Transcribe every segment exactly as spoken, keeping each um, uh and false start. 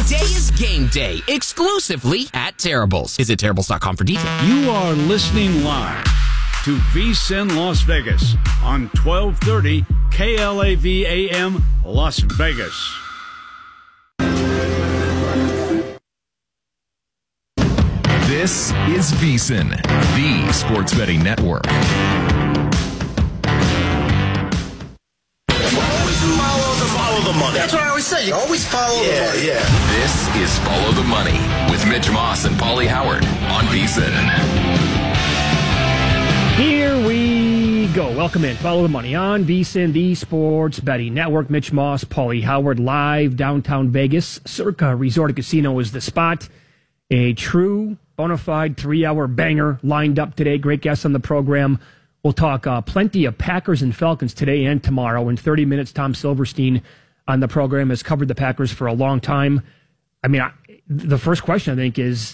Today is game day, exclusively at Terrible's. Visit Terrible's dot com for details. You are listening live to VSiN Las Vegas on twelve thirty K L A V A M Las Vegas. This is VSiN, the sports betting network. Follow the, follow the money. That's what I always say. You always follow yeah, the money. Yeah. This is Follow the Money with Mitch Moss and Paulie Howard on VSiN. Here we go. Welcome in. Follow the Money on VSiN, the sports betting network. Mitch Moss, Paulie Howard, live downtown Vegas. Circa Resort and Casino is the spot. A true, bona fide three-hour banger lined up today. Great guests on the program. We'll talk uh, plenty of Packers and Falcons today and tomorrow. In thirty minutes, Tom Silverstein on the program has covered the Packers for a long time. I mean, I, the first question, I think, is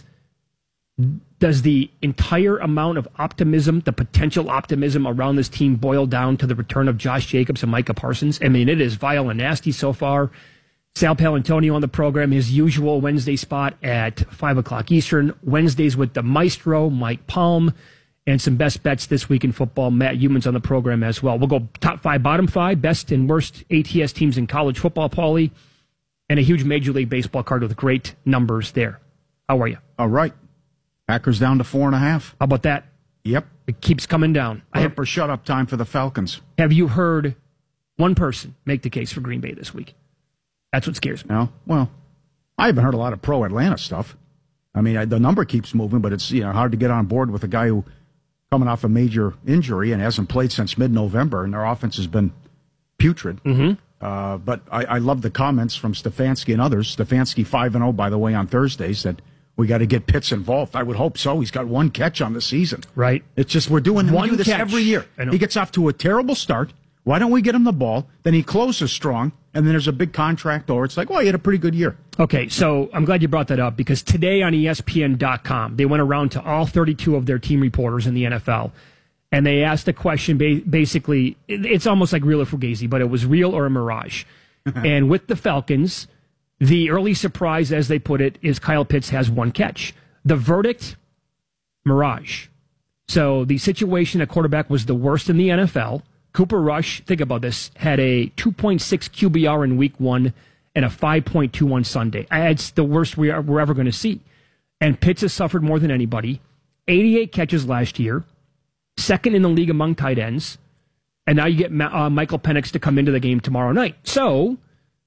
does the entire amount of optimism, the potential optimism around this team boil down to the return of Josh Jacobs and Micah Parsons? I mean, it is vile and nasty so far. Sal Palantonio on the program, his usual Wednesday spot at five o'clock Eastern. Wednesdays with the maestro, Mike Palm. And some best bets this week in football. Matt Humans on the program as well. We'll go top five, bottom five, best and worst A T S teams in college football, Paulie, and a huge Major League Baseball card with great numbers there. How are you? All right. Packers down to four and a half. How about that? Yep. It keeps coming down. I have for shut up time for the Falcons. Have you heard one person make the case for Green Bay this week? That's what scares me. No? Well, I haven't heard a lot of pro Atlanta stuff. I mean, I, the number keeps moving, but it's you know hard to get on board with a guy who coming off a major injury and hasn't played since mid-November, and their offense has been putrid. Mm-hmm. Uh, but I, I love the comments from Stefanski and others. Stefanski five and oh, by the way, on Thursdays, that we got to get Pitts involved. I would hope so. He's got one catch on the season. Right. It's just we're doing one we do this catch. every year. He gets off to a terrible start. Why don't we get him the ball? Then he closes strong, and then there's a big contract, or it's like, well, he had a pretty good year. Okay, so I'm glad you brought that up because today on E S P N dot com, they went around to all thirty-two of their team reporters in the N F L, and they asked a question, basically, it's almost like real or fugazi, but it was real or a mirage. And with the Falcons, the early surprise, as they put it, is Kyle Pitts has one catch. The verdict, mirage. So the situation at quarterback was the worst in the N F L. Cooper Rush, think about this, had a two point six Q B R in week one and a five point two one Sunday. It's the worst we are, we're ever going to see. And Pitts has suffered more than anybody. eighty-eight catches last year, second in the league among tight ends. And now you get uh, Michael Penix to come into the game tomorrow night. So,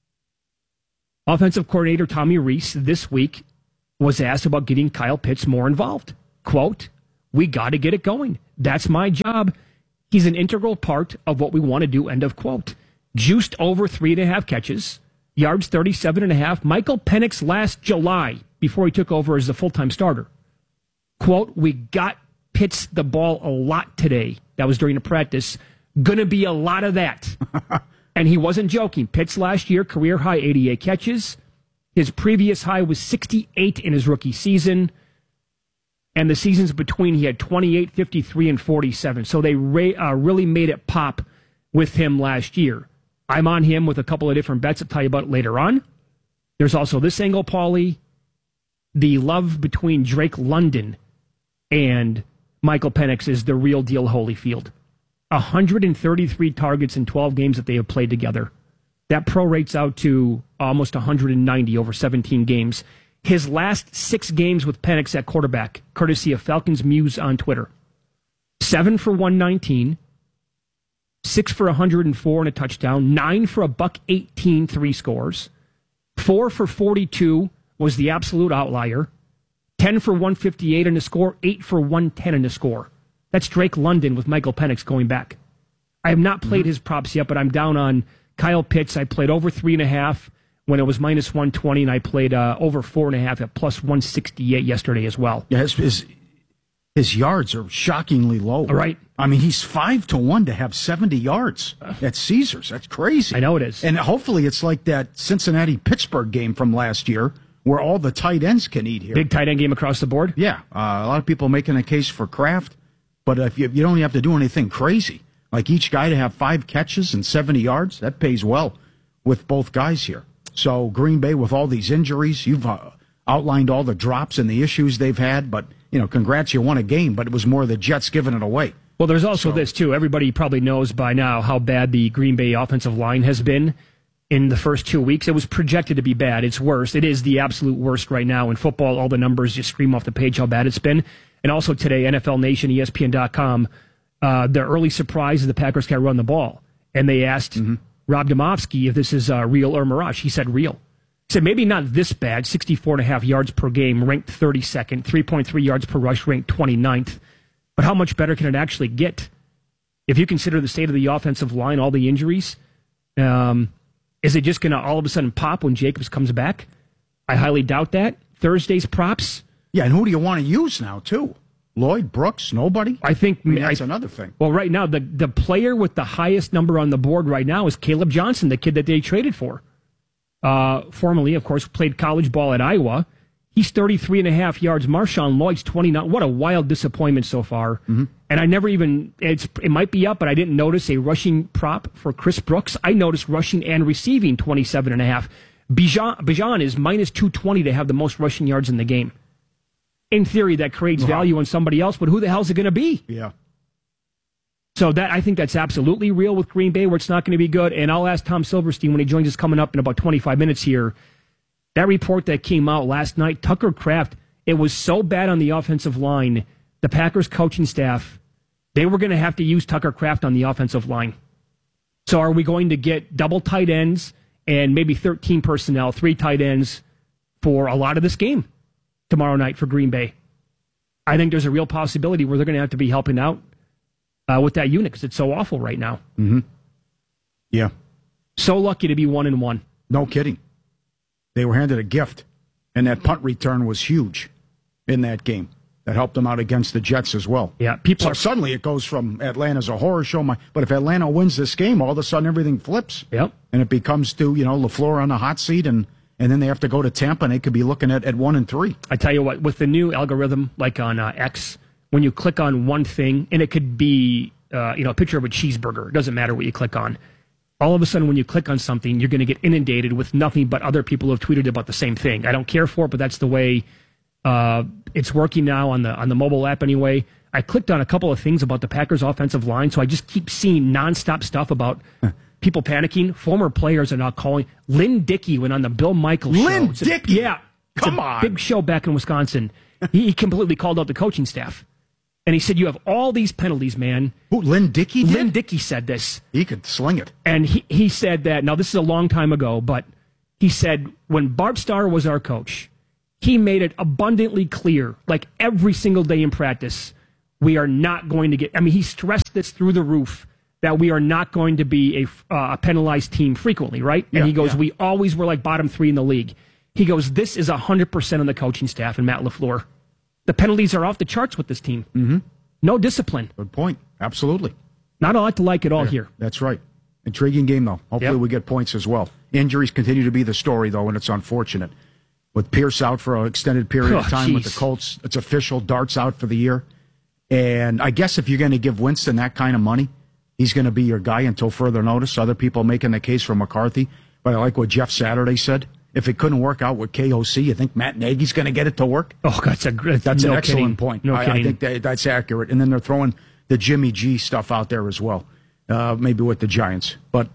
offensive coordinator Tommy Rees this week was asked about getting Kyle Pitts more involved. Quote, we got to get it going. That's my job. He's an integral part of what we want to do, end of quote. Juiced over three and a half catches, yards thirty-seven and a half. Michael Penix last July, before he took over as the full-time starter. Quote, we got Pitts the ball a lot today. That was during the practice. Gonna be a lot of that. And he wasn't joking. Pitts last year, career high eighty-eight catches. His previous high was sixty-eight in his rookie season. And the seasons between, he had twenty-eight, fifty-three, and forty-seven. So they re- uh, really made it pop with him last year. I'm on him with a couple of different bets I'll tell you about later on. There's also this angle, Paulie. The love between Drake London and Michael Penix is the real deal Holyfield. one hundred thirty-three targets in twelve games that they have played together. That prorates out to almost one hundred ninety over seventeen games. His last six games with Penix at quarterback, courtesy of Falcons Muse on Twitter. Seven for one nineteen, six for one hundred four and a touchdown, nine for a buck eighteen, three scores, four for forty-two was the absolute outlier, ten for one fifty-eight and a score, eight for one ten and a score. That's Drake London with Michael Penix going back. I have not played mm-hmm. his props yet, but I'm down on Kyle Pitts. I played over three and a half when it was minus one twenty, and I played uh, over four and a half at plus one sixty-eight yesterday as well. Yeah, his, his, his yards are shockingly low. All right. I mean, he's five to one to have seventy yards at Caesars. That's crazy. I know it is. And hopefully it's like that Cincinnati-Pittsburgh game from last year where all the tight ends can eat here. Big tight end game across the board? Yeah. Uh, a lot of people making a case for Kraft, but if you, you don't have to do anything crazy. Like each guy to have five catches and seventy yards, that pays well with both guys here. So Green Bay, with all these injuries, you've uh, outlined all the drops and the issues they've had. But, you know, congrats, you won a game, but it was more the Jets giving it away. Well, there's also So- this, too. Everybody probably knows by now how bad the Green Bay offensive line has been in the first two weeks. It was projected to be bad. It's worse. It is the absolute worst right now. In football, all the numbers just scream off the page how bad it's been. And also today, N F L Nation, E S P N dot com, uh, the early surprise is the Packers can't run the ball. And they asked mm-hmm. Rob Domofsky if this is uh, real or mirage. He said real. He said maybe not this bad, sixty-four and a half yards per game, ranked thirty-second, three point three yards per rush, ranked twenty-ninth. But how much better can it actually get? If you consider the state of the offensive line, all the injuries, um, is it just going to all of a sudden pop when Jacobs comes back? I highly doubt that. Thursday's props. Yeah, and who do you want to use now, too? Lloyd, Brooks, nobody? I think I mean, that's I, another thing. Well, right now, the, the player with the highest number on the board right now is Caleb Johnson, the kid that they traded for. Uh, formerly, of course, played college ball at Iowa. He's thirty-three and a half yards. Marshawn Lloyd's twenty-nine. What a wild disappointment so far. Mm-hmm. And I never even, it's, it might be up, but I didn't notice a rushing prop for Chris Brooks. I noticed rushing and receiving twenty-seven and a half. Bijan, Bijan is minus two twenty to have the most rushing yards in the game. In theory, that creates wow. value on somebody else, but who the hell is it going to be? Yeah. So that I think that's absolutely real with Green Bay, where it's not going to be good. And I'll ask Tom Silverstein when he joins us coming up in about twenty-five minutes here. That report that came out last night, Tucker Kraft, it was so bad on the offensive line, the Packers coaching staff, they were going to have to use Tucker Kraft on the offensive line. So are we going to get double tight ends and maybe thirteen personnel, three tight ends for a lot of this game tomorrow night for Green Bay? I think there's a real possibility where they're going to have to be helping out uh, with that unit because it's so awful right now. Mm-hmm. Yeah. So lucky to be one and one. No kidding. They were handed a gift, and that punt return was huge in that game. That helped them out against the Jets as well. Yeah, people so are... suddenly it goes from Atlanta's a horror show, my, but if Atlanta wins this game, all of a sudden everything flips. Yep. And it becomes to, you know, LaFleur on the hot seat, and, and then they have to go to Tampa, and they could be looking at, at one and three. I tell you what, with the new algorithm, like on uh, X, when you click on one thing, and it could be, uh, you know, a picture of a cheeseburger. It doesn't matter what you click on. All of a sudden, when you click on something, you're going to get inundated with nothing but other people who have tweeted about the same thing. I don't care for it, but that's the way uh, it's working now on the on the mobile app anyway. I clicked on a couple of things about the Packers' offensive line, so I just keep seeing nonstop stuff about people panicking. Former players are now calling. Lynn Dickey went on the Bill Michaels show. Lynn It's a- Dickey? Yeah. It's Come a on. big show back in Wisconsin. he, he completely called out the coaching staff. And he said, you have all these penalties, man. Who, Lynn Dickey did? Lynn Dickey said this. He could sling it. And he, he said that, now this is a long time ago, but he said when Bart Starr was our coach, he made it abundantly clear, like every single day in practice, we are not going to get, I mean, he stressed this through the roof, that we are not going to be a, uh, a penalized team frequently, right? And Yeah, he goes, yeah. we always were like bottom three in the league. He goes, this is one hundred percent on the coaching staff and Matt LaFleur. The penalties are off the charts with this team. Mm-hmm. No discipline. Good point. Absolutely. Not a lot to like at all Yeah, here. That's right. Intriguing game, though. Hopefully Yep. we get points as well. Injuries continue to be the story, though, and it's unfortunate. With Pierce out for an extended period Oh, of time with the geez. Colts, it's official. Dart's out for the year. And I guess if you're going to give Winston that kind of money, he's going to be your guy until further notice. Other people making the case for McCarthy. But I like what Jeff Saturday said. If it couldn't work out with K O C, you think Matt Nagy's going to get it to work? Oh, that's a great. That's no an excellent kidding. point. No I, kidding. I think that, that's accurate. And then they're throwing the Jimmy G stuff out there as well, uh, maybe with the Giants. But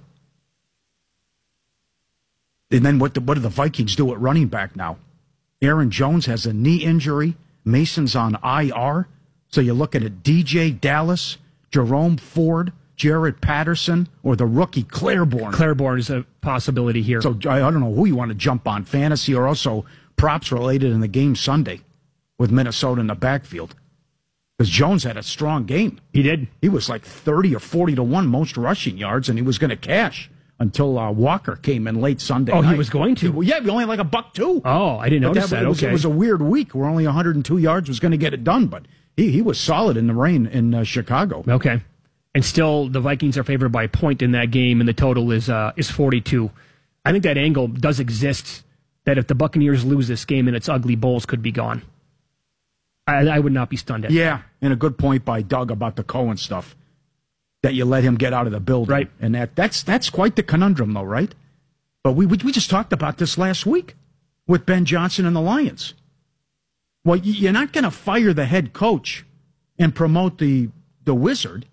and then what? The, what do the Vikings do at running back now? Aaron Jones has a knee injury. Mason's on I R. So you're looking at D J Dallas, Jerome Ford, Jared Patterson, or the rookie Claiborne. Claiborne is a possibility here. So I, I don't know who you want to jump on, fantasy or also props related in the game Sunday with Minnesota in the backfield. Because Jones had a strong game. He did. He was like thirty or forty to one most rushing yards, and he was going to cash until uh, Walker came in late Sunday Oh, he night. was going to? Well, yeah, we only had like a buck two. Oh, I didn't But notice that. It was, Okay. it was a weird week where only one hundred two yards was going to get it done, but he, he was solid in the rain in uh, Chicago. Okay. And still, the Vikings are favored by a point in that game, and the total is uh, is forty-two. I think that angle does exist, that if the Buccaneers lose this game and its ugly bowls could be gone. I, I would not be stunned at Yeah, and a good point by Doug about the Cohen stuff, that you let him get out of the building. Right. And that that's that's quite the conundrum, though, right? But we, we we just talked about this last week with Ben Johnson and the Lions. Well, you're not going to fire the head coach and promote the the wizard,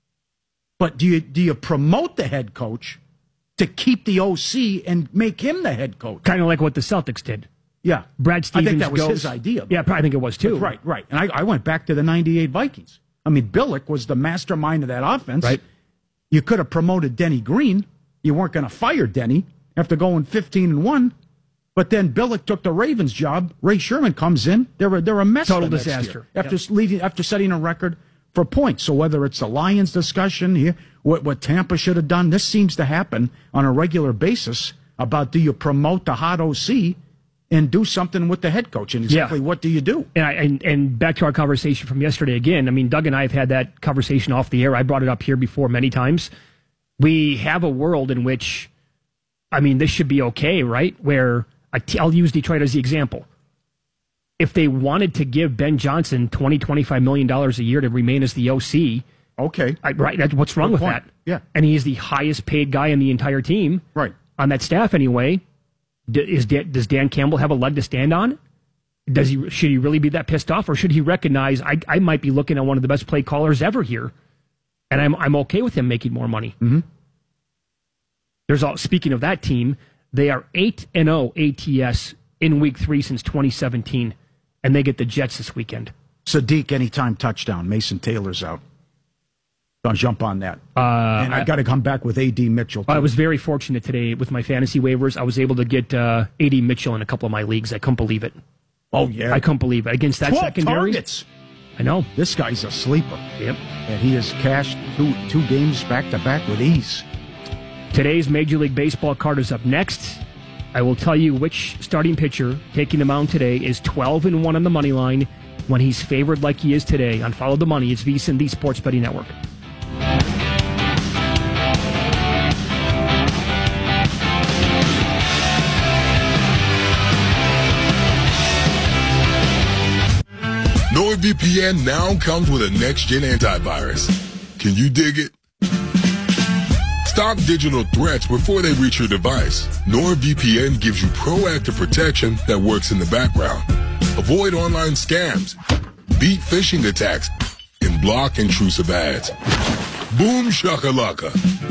but do you do you promote the head coach to keep the O C and make him the head coach? Kind of like what the Celtics did. Yeah. Brad Stevens I think that was goes, his idea. Yeah, I think it was too. Right, right. And I, I went back to the ninety-eight Vikings. I mean, Billick was the mastermind of that offense. Right. You could have promoted Denny Green. You weren't going to fire Denny after going fifteen and one. But then Billick took the Ravens job. Ray Sherman comes in. They're a, they're a mess. Total the next disaster. year. After Yep. leading, after setting a record for points. So whether it's the Lions discussion here, what, what Tampa should have done, this seems to happen on a regular basis about do you promote the hot O C and do something with the head coach? And exactly Yeah. what do you do? And, I, and and back to our conversation from yesterday again. I mean, Doug and I have had that conversation off the air. I brought it up here before many times. We have a world in which, I mean, this should be okay, right? Where I t- I'll use Detroit as the example. If they wanted to give Ben Johnson twenty, twenty-five million dollars a year to remain as the O C, Okay. I, right? That's what's wrong Good with point. that. Yeah. And he is the highest paid guy in the entire team. Right. On that staff anyway. D- is Dan, does Dan Campbell have a leg to stand on? Does he? Should he really be that pissed off, or should he recognize I, I might be looking at one of the best play callers ever here, and I'm I'm okay with him making more money. Mm-hmm. There's all. Speaking of that team, they are eight and zero A T S in week three since twenty seventeen, and they get the Jets this weekend. Sadiq, anytime touchdown. Mason Taylor's out. Don't jump on that. Uh, and I, I got to come back with A D Mitchell, too. I was very fortunate today with my fantasy waivers. I was able to get uh, A D Mitchell in a couple of my leagues. I couldn't believe it. Oh, yeah. I couldn't believe it. Against that twelve secondary. targets. I know. This guy's a sleeper. Yep. And he has cashed two, two games back-to-back with ease. Today's Major League Baseball card is up next. I will tell you which starting pitcher taking the mound today is twelve and one on the money line when he's favored like he is today. On Follow the Money, it's VSiN, the Sports Betting Network. NordVPN now comes with a next-gen antivirus. Can you dig it? Stop digital threats before they reach your device. NordVPN gives you proactive protection that works in the background. Avoid online scams, beat phishing attacks, and block intrusive ads. Boom shakalaka.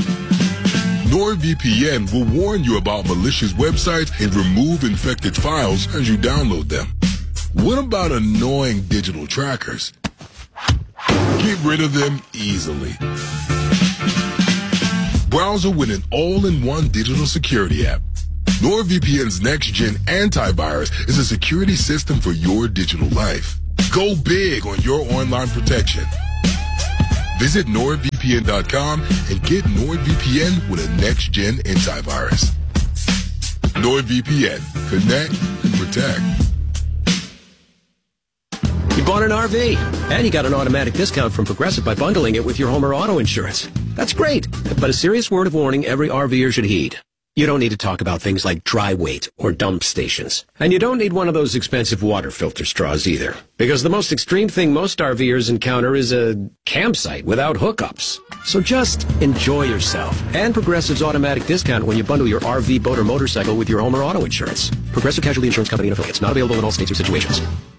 NordVPN will warn you about malicious websites and remove infected files as you download them. What about annoying digital trackers? Get rid of them easily. Browser with an all-in-one digital security app. NordVPN's next-gen antivirus is a security system for your digital life. Go big on your online protection. Visit Nord V P N dot com and get NordVPN with a next-gen antivirus. NordVPN. Connect and protect. You bought an R V, and you got an automatic discount from Progressive by bundling it with your home or auto insurance. That's great, but a serious word of warning every RVer should heed. You don't need to talk about things like dry weight or dump stations. And you don't need one of those expensive water filter straws either. Because the most extreme thing most RVers encounter is a campsite without hookups. So just enjoy yourself and Progressive's automatic discount when you bundle your R V, boat, or motorcycle with your home or auto insurance. Progressive Casualty Insurance Company and affiliates. Not available in all states or situations.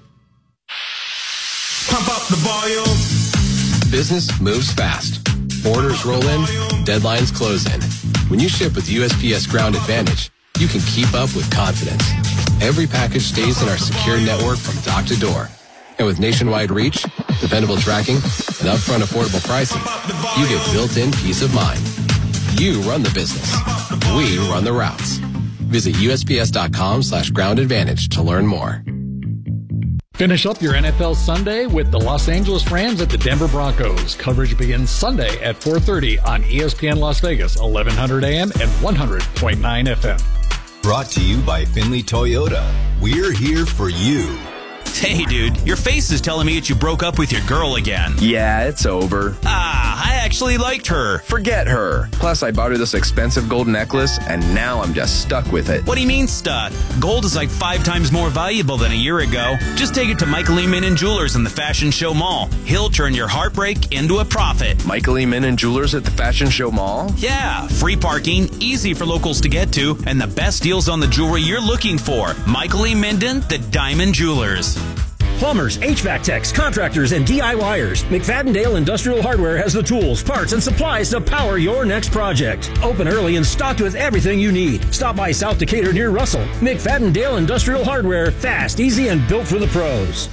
Pump up the volume. Business moves fast. Orders roll in, deadlines close in. When you ship with U S P S Ground Advantage, you can keep up with confidence. Every package stays in our secure network from dock to door. And with nationwide reach, dependable tracking, and upfront affordable pricing, you get built-in peace of mind. You run the business. We run the routes. Visit U S P S dot com slash ground advantage to learn more. Finish up your N F L Sunday with the Los Angeles Rams at the Denver Broncos. Coverage begins Sunday at four thirty on E S P N Las Vegas, eleven hundred A M and one hundred point nine F M. Brought to you by Finley Toyota. We're here for you. Hey, dude, your face is telling me that you broke up with your girl again. Yeah, it's over. Ah, I actually liked her. Forget her. Plus, I bought her this expensive gold necklace, and now I'm just stuck with it. What do you mean stuck? Gold is like five times more valuable than a year ago. Just take it to Michael E. Minnan Jewelers in the Fashion Show Mall. He'll turn your heartbreak into a profit. Michael E. Minnan Jewelers at the Fashion Show Mall? Yeah, free parking, easy for locals to get to, and the best deals on the jewelry you're looking for. Michael E. Minden, the Diamond Jewelers. Plumbers, H V A C techs, contractors, and D I Y ers. McFadden-Dale Industrial Hardware has the tools, parts, and supplies to power your next project. Open early and stocked with everything you need. Stop by South Decatur near Russell. McFadden-Dale Industrial Hardware. Fast, easy, and built for the pros.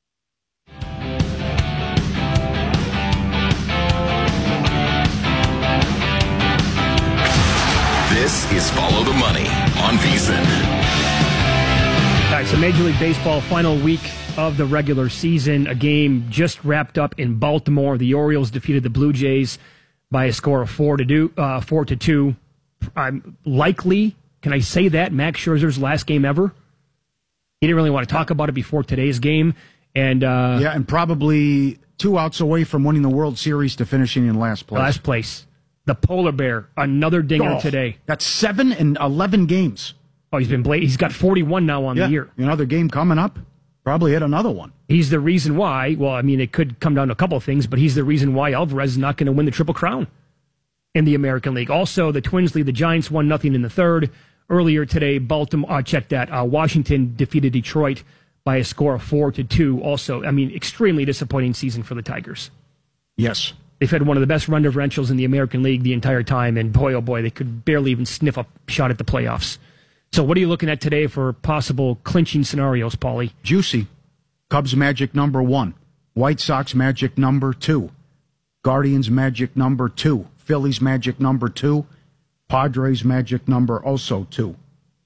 This is Follow the Money on VSiN. All right, so Major League Baseball final week of the regular season. A game just wrapped up in Baltimore. The Orioles defeated the Blue Jays by a score of four to do uh, four to two. I'm likely, can I say that, Max Scherzer's last game ever? He didn't really want to talk about it before today's game, and uh, yeah, and probably two outs away from winning the World Series to finishing in last place. Last place. The Polar Bear, another dinger oh, today. That's seven and eleven games. Oh, he's been bla- he's got forty-one now on yeah, the year. Another game coming up. Probably hit another one. He's the reason why, well, I mean, it could come down to a couple of things, but he's the reason why Alvarez is not going to win the Triple Crown in the American League. Also, the Twins lead the Giants one nothing in the third. Earlier today, Baltimore, uh, check that, uh, Washington defeated Detroit by a score of four to two. Also, I mean, extremely disappointing season for the Tigers. Yes. They've had one of the best run differentials in the American League the entire time, and boy, oh boy, they could barely even sniff a shot at the playoffs. So what are you looking at today for possible clinching scenarios, Paulie? Juicy. Cubs magic number one. White Sox magic number two. Guardians magic number two. Phillies magic number two. Padres magic number also two.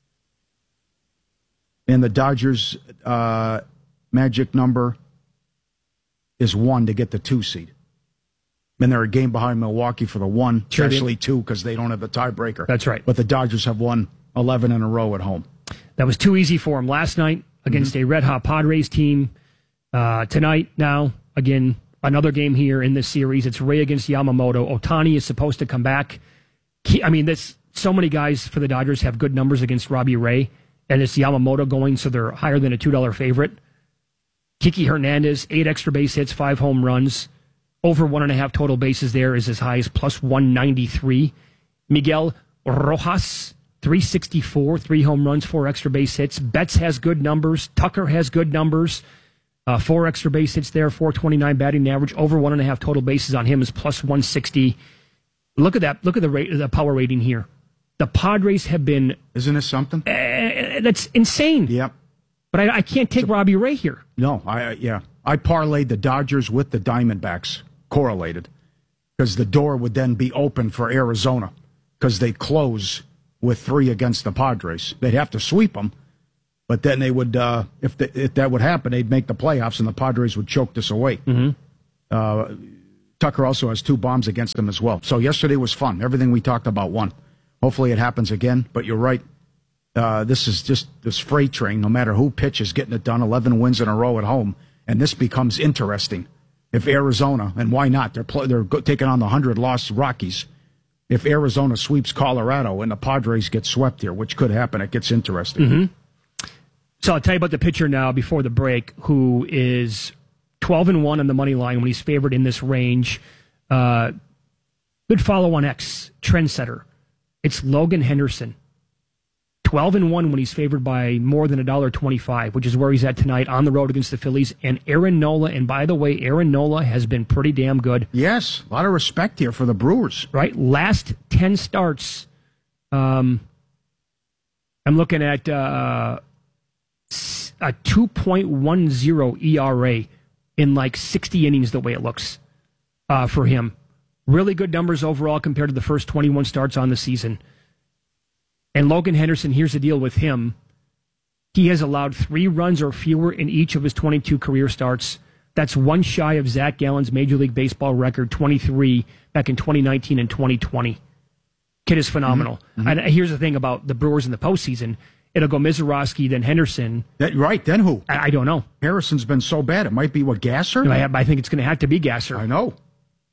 And the Dodgers uh, magic number is one to get the two seed. And they're a game behind Milwaukee for the one, sure actually two because they don't have the tiebreaker. That's right. But the Dodgers have won eleven in a row at home. That was too easy for them last night against mm-hmm. a red-hot Padres team. Uh, tonight, now, again, another game here in this series. It's Ray against Yamamoto. Ohtani is supposed to come back. I mean, this, so many guys for the Dodgers have good numbers against Robbie Ray, and it's Yamamoto going, so they're higher than a two dollar favorite. Kiki Hernandez, eight extra base hits, five home runs. Over one and a half total bases there is as high as plus one ninety-three. Miguel Rojas, three sixty-four, three home runs, four extra base hits. Betts has good numbers. Tucker has good numbers. Uh, four extra base hits there, four twenty-nine batting average. Over one and a half total bases on him is plus one sixty. Look at that. Look at the rate, the power rating here. The Padres have been... Isn't this something? Uh, that's insane. Yep. But I, I can't take so, Robbie Ray here. No, I yeah. I parlayed the Dodgers with the Diamondbacks, correlated, because the door would then be open for Arizona, because they close with three against the Padres. They'd have to sweep them, but then they would, uh, if, the, if that would happen, they'd make the playoffs, and the Padres would choke this away. Mm-hmm. Uh, Tucker also has two bombs against them as well. So yesterday was fun. Everything we talked about won. Hopefully it happens again, but you're right. Uh, this is just this freight train. No matter who pitches, getting it done. eleven wins in a row at home, and this becomes interesting. If Arizona, and why not? They're pl- they're go- taking on the hundred-loss Rockies. If Arizona sweeps Colorado and the Padres get swept here, which could happen, it gets interesting. Mm-hmm. So I'll tell you about the pitcher now before the break, who is twelve and one on the money line when he's favored in this range. Uh, good follow on X, trendsetter. It's Logan Henderson. twelve and one when he's favored by more than one dollar twenty-five, which is where he's at tonight on the road against the Phillies. And Aaron Nola, and by the way, Aaron Nola has been pretty damn good. Yes, a lot of respect here for the Brewers. Right? Last ten starts, um, I'm looking at uh, a two point one oh E R A in like sixty innings the way it looks uh, for him. Really good numbers overall compared to the first twenty-one starts on the season. And Logan Henderson, here's the deal with him. He has allowed three runs or fewer in each of his twenty-two career starts. That's one shy of Zach Gallen's Major League Baseball record, twenty-three, back in twenty nineteen and twenty twenty. Kid is phenomenal. Mm-hmm. Mm-hmm. And here's the thing about the Brewers in the postseason. It'll go Mizorowski, then Henderson. That, right, then who? I, I don't know. Harrison's been so bad. It might be, what, Gasser? I, I think it's going to have to be Gasser. I know.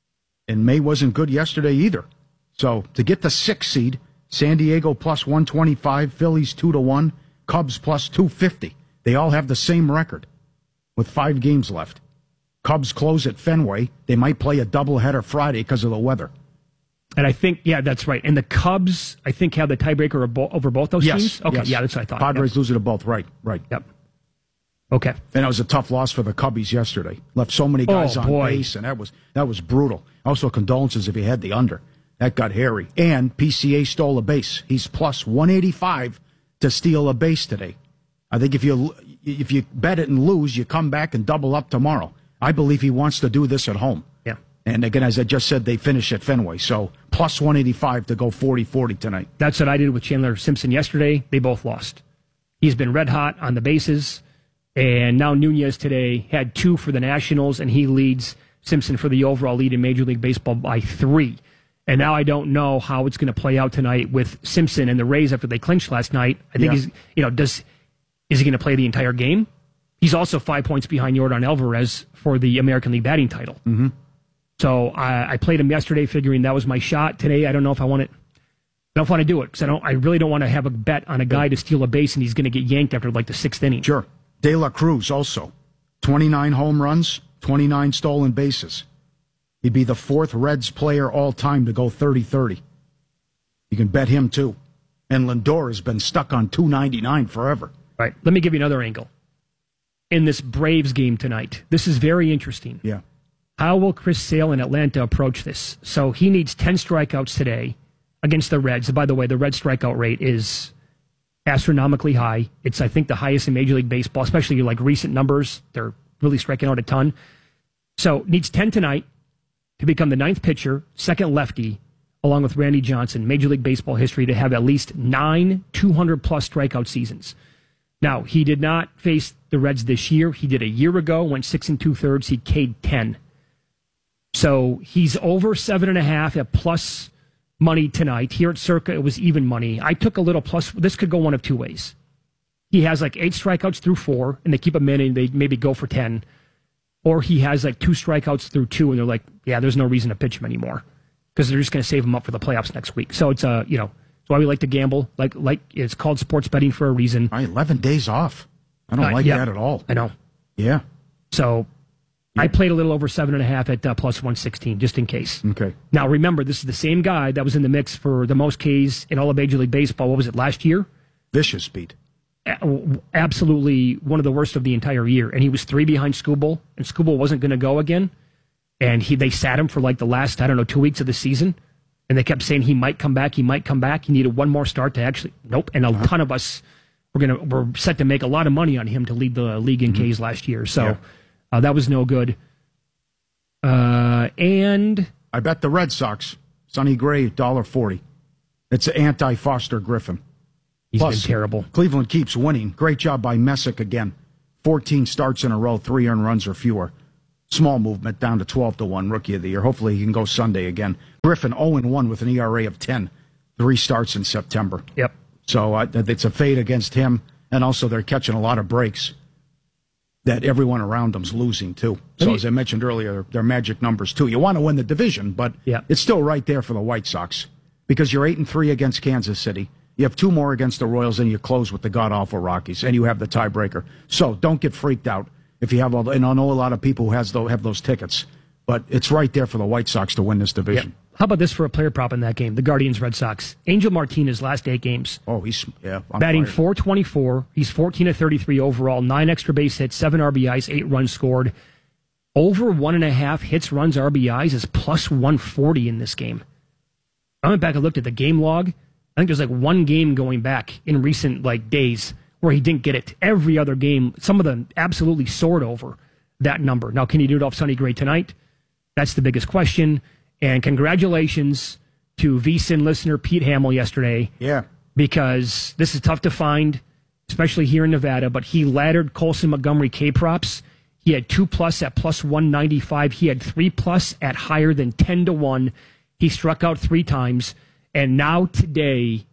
And May wasn't good yesterday either. So to get the sixth seed, San Diego plus one twenty-five, Phillies two to one, Cubs plus two fifty. They all have the same record with five games left. Cubs close at Fenway. They might play a doubleheader Friday because of the weather. And I think, yeah, that's right. And the Cubs, I think, have the tiebreaker over both those yes, teams? Okay, yes. yeah, that's what I thought. Padres yep. lose it to both. Right, right. Yep. Okay. And it was a tough loss for the Cubbies yesterday. Left so many guys oh, on boy. base, and that was that was brutal. Also, condolences if he had the under. That got hairy. And P C A stole a base. He's plus one eighty-five to steal a base today. I think if you if you bet it and lose, you come back and double up tomorrow. I believe he wants to do this at home. Yeah. And again, as I just said, they finish at Fenway. So plus one eighty-five to go forty forty tonight. That's what I did with Chandler Simpson yesterday. They both lost. He's been red hot on the bases. And now Nunez today had two for the Nationals, and he leads Simpson for the overall lead in Major League Baseball by three. And now I don't know how it's going to play out tonight with Simpson and the Rays after they clinched last night. I think Yeah. he's, you know, does is he going to play the entire game? He's also five points behind Yordan Alvarez for the American League batting title. Mm-hmm. So I, I played him yesterday, figuring that was my shot. Today, I don't know if I want it. I don't want to do it because I don't. I really don't want to have a bet on a guy to steal a base and he's going to get yanked after like the sixth inning. Sure. De La Cruz also. twenty-nine home runs, twenty-nine stolen bases. He'd be the fourth Reds player all time to go thirty thirty. You can bet him too. And Lindor has been stuck on two ninety-nine forever. Right. Let me give you another angle. In this Braves game tonight, this is very interesting. Yeah. How will Chris Sale in Atlanta approach this? So he needs ten strikeouts today against the Reds. By the way, the Red strikeout rate is astronomically high. It's, I think, the highest in Major League Baseball, especially like recent numbers. They're really striking out a ton. So needs ten tonight to become the ninth pitcher, second lefty, along with Randy Johnson, Major League Baseball history, to have at least nine two hundred plus strikeout seasons. Now, he did not face the Reds this year. He did a year ago, went six and two thirds. He K'd ten. So he's over seven and a half at plus money tonight. Here at Circa, it was even money. I took a little plus. This could go one of two ways. He has like eight strikeouts through four, and they keep him in, and they maybe go for ten. Or he has like two strikeouts through two, and they're like, yeah, there's no reason to pitch him anymore because they're just going to save him up for the playoffs next week. So it's a, uh, you know, it's why we like to gamble. Like, like it's called sports betting for a reason. All right, eleven days off. I don't Uh, like yeah. that at all. I know. Yeah. So I played a little over seven and a half at uh, plus one sixteen, just in case. Okay. Now, remember, this is the same guy that was in the mix for the most Ks in all of Major League Baseball. What was it, last year? Vicious beat. A- absolutely one of the worst of the entire year. And he was three behind Skubal, and Skubal wasn't going to go again. And he they sat him for like the last, I don't know, two weeks of the season. And they kept saying he might come back, he might come back. He needed one more start to actually, nope. And a uh-huh. ton of us were gonna were set to make a lot of money on him to lead the league in mm-hmm. Ks last year. So yeah. uh, that was no good. Uh, and I bet the Red Sox, Sonny Gray, one dollar forty. It's anti-Foster Griffin. He's Plus, been terrible. Cleveland keeps winning. Great job by Messick again. fourteen starts in a row, three earned runs or fewer. Small movement down to twelve to one, rookie of the year. Hopefully he can go Sunday again. Griffin oh and one with an E R A of ten. Three starts in September. Yep. So uh, it's a fade against him. And also they're catching a lot of breaks that everyone around them's losing too. So me, as I mentioned earlier, they're magic numbers too. You want to win the division, but yeah. it's still right there for the White Sox because you're eight and three against Kansas City. You have two more against the Royals, and you close with the god-awful Rockies, and you have the tiebreaker. So don't get freaked out if you have all. The, and I know a lot of people who has those, have those tickets, but it's right there for the White Sox to win this division. Yep. How about this for a player prop in that game? The Guardians Red Sox. Angel Martinez last eight games. Oh, he's yeah batting four twenty-four. He's fourteen of thirty-three overall, nine extra base hits, seven R B Is, eight runs scored. Over one and a half hits, runs, R B Is is plus one forty in this game. I went back and looked at the game log. I think there's like one game going back in recent like days where he didn't get it. Every other game, some of them absolutely soared over that number. Now, can he do it off Sonny Gray tonight? That's the biggest question. And congratulations to V S I N listener Pete Hamill yesterday. Yeah. Because this is tough to find, especially here in Nevada, but he laddered Colson Montgomery K-props. He had two plus at plus one ninety-five. He had three plus at higher than ten to one. He struck out three times. And now today,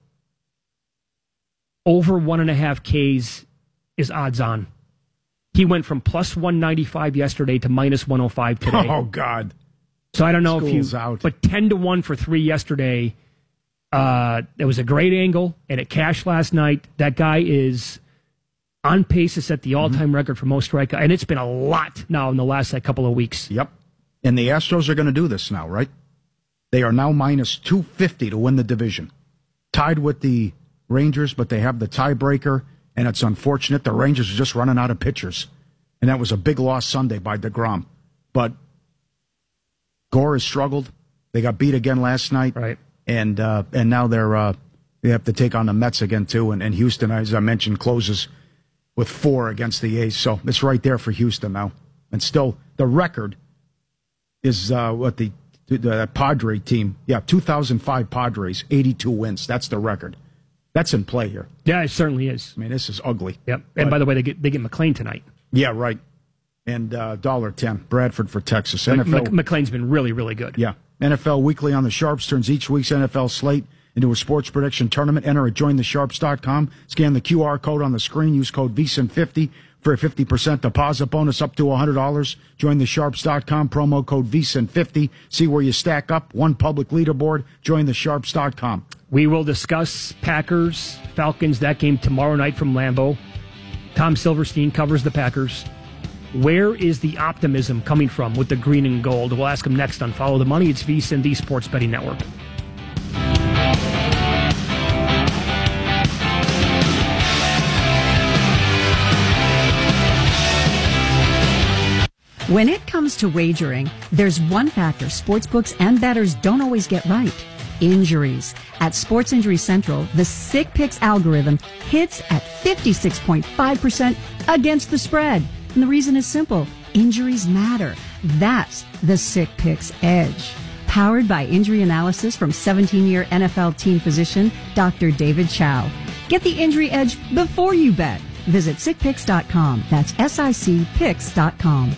over one and a half Ks is odds on. He went from plus one ninety-five yesterday to minus one oh five today. Oh, God. So I don't know School's if you, out. but ten to one for three yesterday. Uh, it was a great angle, and it cashed last night. That guy is on pace to set the all-time mm-hmm. record for most strikeouts, and it's been a lot now in the last like, couple of weeks. Yep. And the Astros are going to do this now, right? They are now minus two fifty to win the division. Tied with the Rangers, but they have the tiebreaker, and it's unfortunate. The Rangers are just running out of pitchers. And that was a big loss Sunday by DeGrom. But Gore has struggled. They got beat again last night. Right. And uh, and now they're uh, they have to take on the Mets again, too. And, and Houston, as I mentioned, closes with four against the A's. So it's right there for Houston now. And still, the record is uh, what the, the Padre team, yeah, two thousand five Padres, eighty-two wins. That's the record. That's in play here. Yeah, it certainly is. I mean, this is ugly. Yep. And but, by the way, they get they get McLean tonight. Yeah, right. And uh, one dollar ten, Bradford for Texas. N F L. Mc, McLean's been really, really good. Yeah. N F L Weekly on the Sharps turns each week's N F L slate into a sports prediction tournament. Enter at join the sharps dot com. Scan the Q R code on the screen. Use code V S I N fifty for a fifty percent deposit bonus up to one hundred dollars. Join the sharps dot com. Promo code V S I N fifty. See where you stack up. One public leaderboard. Join the sharps dot com. We will discuss Packers, Falcons, that game tomorrow night from Lambeau. Tom Silverstein covers the Packers. Where is the optimism coming from with the green and gold? We'll ask him next on Follow the Money. It's V S I N, the Sports Betting Network. When it comes to wagering, there's one factor sportsbooks and bettors don't always get right. Injuries. At Sports Injury Central, the Sick Picks algorithm hits at fifty-six point five percent against the spread. And the reason is simple. Injuries matter. That's the Sick Picks edge. Powered by injury analysis from seventeen-year N F L team physician Doctor David Chow. Get the injury edge before you bet. Visit sick picks dot com. That's S I C picks dot com.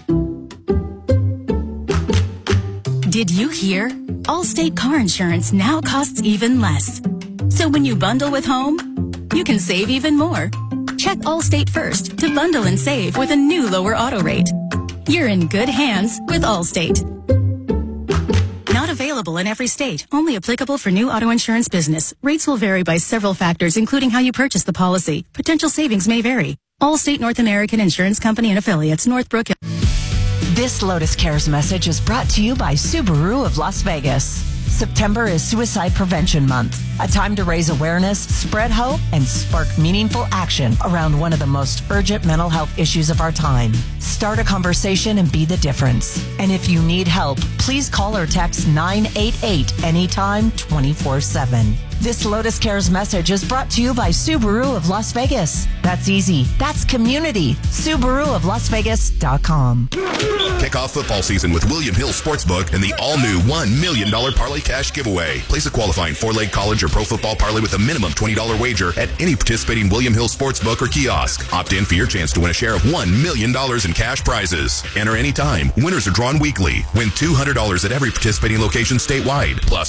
Did you hear? Allstate car insurance now costs even less. So when you bundle with home, you can save even more. Check Allstate first to bundle and save with a new lower auto rate. You're in good hands with Allstate. Not available in every state. Only applicable for new auto insurance business. Rates will vary by several factors, including how you purchase the policy. Potential savings may vary. Allstate North American Insurance Company and Affiliates, Northbrook. This Lotus Cares message is brought to you by Subaru of Las Vegas. September is Suicide Prevention Month, a time to raise awareness, spread hope, and spark meaningful action around one of the most urgent mental health issues of our time. Start a conversation and be the difference. And if you need help, please call or text nine eight eight anytime, twenty-four seven. This Lotus Cares message is brought to you by Subaru of Las Vegas. That's easy. That's community. Subaru of Las Vegas dot com. Kick off football season with William Hill Sportsbook and the all-new one million dollars Parlay Cash giveaway. Place a qualifying four-leg college or pro football parlay with a minimum twenty dollars wager at any participating William Hill Sportsbook or kiosk. Opt in for your chance to win a share of one million dollars in cash prizes. Enter anytime. Winners are drawn weekly. Win two hundred dollars at every participating location statewide. Plus,